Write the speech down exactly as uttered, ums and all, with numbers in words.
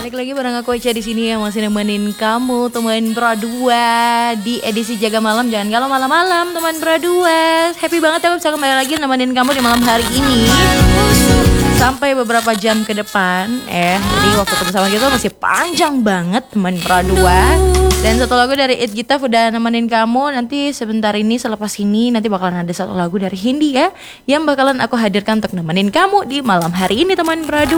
Balik lagi bareng aku Echa di sini yang masih nemenin kamu teman berdua di edisi Jaga Malam. Jangan galau malam-malam teman berdua. Happy banget ya bisa kembali lagi nemenin kamu di malam hari ini sampai beberapa jam ke depan. Eh, jadi waktu bersama kita masih panjang banget teman berdua. Dan satu lagu dari It Gita udah nemenin kamu. Nanti sebentar ini selepas ini nanti bakalan ada satu lagu dari Hindi ya yang bakalan aku hadirkan untuk nemenin kamu di malam hari ini teman berdua.